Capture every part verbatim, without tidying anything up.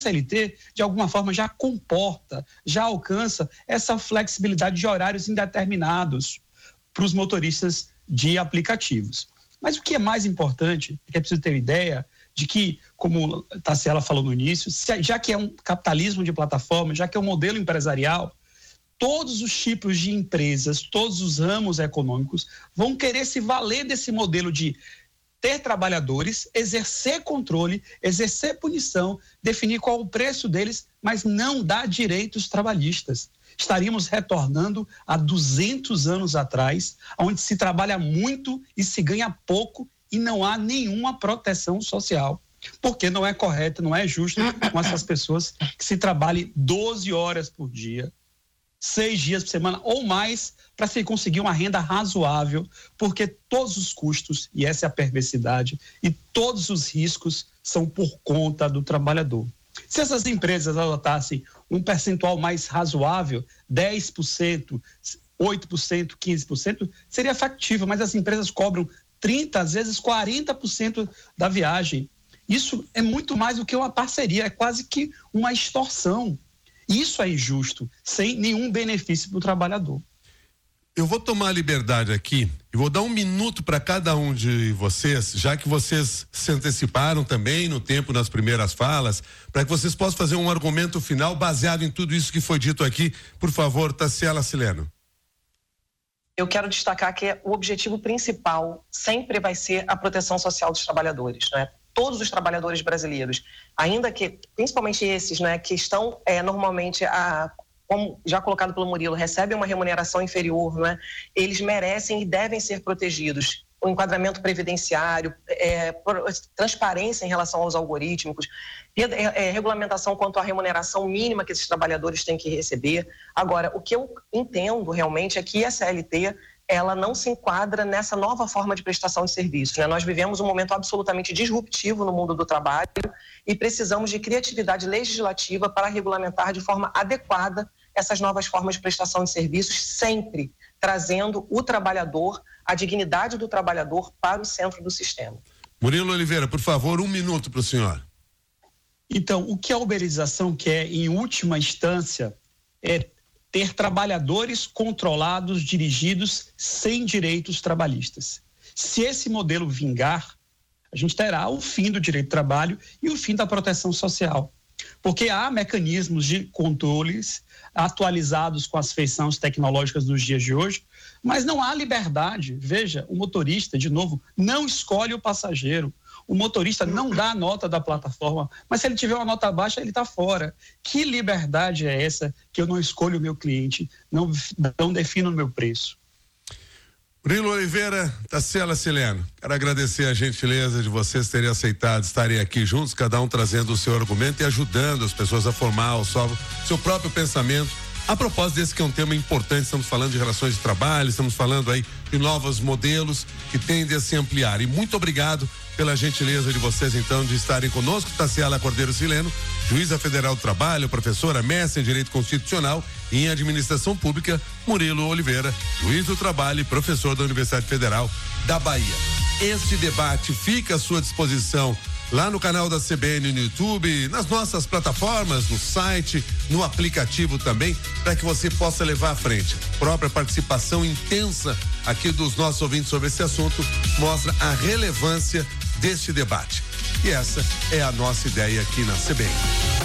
C L T, de alguma forma, já comporta, já alcança essa flexibilidade de horários indeterminados para os motoristas de aplicativos. Mas o que é mais importante, é que é preciso ter ideia de que, como a Tassiela falou no início, já que é um capitalismo de plataforma, já que é um modelo empresarial, todos os tipos de empresas, todos os ramos econômicos vão querer se valer desse modelo de ter trabalhadores, exercer controle, exercer punição, definir qual o preço deles, mas não dar direitos trabalhistas. Estaríamos retornando a duzentos anos atrás, onde se trabalha muito e se ganha pouco e não há nenhuma proteção social. Porque não é correto, não é justo com essas pessoas que se trabalhem doze horas por dia, seis dias por semana ou mais, para se conseguir uma renda razoável, porque todos os custos, e essa é a perversidade, e todos os riscos são por conta do trabalhador. Se essas empresas adotassem um percentual mais razoável, dez por cento, oito por cento, quinze por cento, seria factível, mas as empresas cobram trinta, às vezes quarenta por cento da viagem. Isso é muito mais do que uma parceria, é quase que uma extorsão. Isso é injusto, sem nenhum benefício para o trabalhador. Eu vou tomar a liberdade aqui e vou dar um minuto para cada um de vocês, já que vocês se anteciparam também no tempo nas primeiras falas, para que vocês possam fazer um argumento final baseado em tudo isso que foi dito aqui. Por favor, Tassiela Sileno. Eu quero destacar que o objetivo principal sempre vai ser a proteção social dos trabalhadores, né? Todos os trabalhadores brasileiros, ainda que, principalmente esses, né, que estão é, normalmente, a, como já colocado pelo Murilo, recebem uma remuneração inferior, né, eles merecem e devem ser protegidos. O enquadramento previdenciário, é, transparência em relação aos algorítmicos, é, é, regulamentação quanto à remuneração mínima que esses trabalhadores têm que receber. Agora, o que eu entendo realmente é que a C L T ela não se enquadra nessa nova forma de prestação de serviços, né? Nós vivemos um momento absolutamente disruptivo no mundo do trabalho e precisamos de criatividade legislativa para regulamentar de forma adequada essas novas formas de prestação de serviços, sempre trazendo o trabalhador, a dignidade do trabalhador para o centro do sistema. Murilo Oliveira, por favor, um minuto para o senhor. Então, o que a uberização quer, em última instância, é ter trabalhadores controlados, dirigidos, sem direitos trabalhistas. Se esse modelo vingar, a gente terá o fim do direito do trabalho e o fim da proteção social. Porque há mecanismos de controles atualizados com as feições tecnológicas dos dias de hoje, mas não há liberdade. Veja, o motorista, de novo, não escolhe o passageiro. O motorista não dá a nota da plataforma, mas se ele tiver uma nota baixa, ele está fora. Que liberdade é essa que eu não escolho o meu cliente, não, não defino o meu preço? Murilo Oliveira, Tassiela Sileno, quero agradecer a gentileza de vocês terem aceitado estarem aqui juntos, cada um trazendo o seu argumento e ajudando as pessoas a formar o seu, seu próprio pensamento. A propósito desse que é um tema importante, estamos falando de relações de trabalho, estamos falando aí de novos modelos que tendem a se ampliar. E muito obrigado pela gentileza de vocês, então, de estarem conosco. Tassiela Cordeiro Sileno, juíza federal do trabalho, professora, mestre em Direito Constitucional e em Administração Pública, Murilo Oliveira, juiz do trabalho e professor da Universidade Federal da Bahia. Este debate fica à sua disposição lá no canal da C B N no YouTube, nas nossas plataformas, no site, no aplicativo também, para que você possa levar à frente. A própria participação intensa aqui dos nossos ouvintes sobre esse assunto mostra a relevância deste debate. E essa é a nossa ideia aqui na C B N.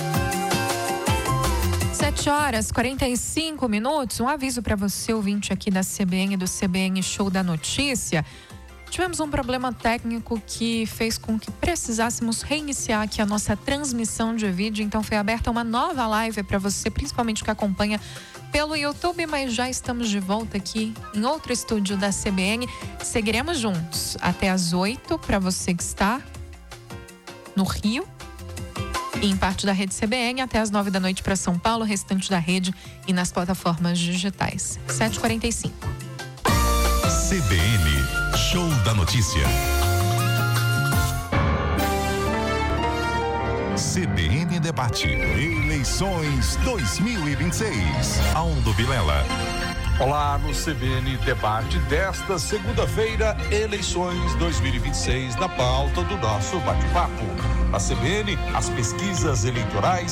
sete horas e quarenta e cinco minutos. Um aviso para você, ouvinte aqui da C B N e do C B N Show da Notícia. Tivemos um problema técnico que fez com que precisássemos reiniciar aqui a nossa transmissão de vídeo, então foi aberta uma nova live para você, principalmente que acompanha pelo YouTube, mas já estamos de volta aqui em outro estúdio da C B N. Seguiremos juntos até às oito para você que está no Rio e em parte da rede C B N, até às nove da noite para São Paulo, restante da rede e nas plataformas digitais. sete e quarenta e cinco. C B N Show da Notícia. C B N Debate. Eleições dois mil e vinte e seis. Aldo Vilela. Olá, no C B N Debate desta segunda-feira, eleições dois mil e vinte e seis, na pauta do nosso bate-papo. Na C B N, as pesquisas eleitorais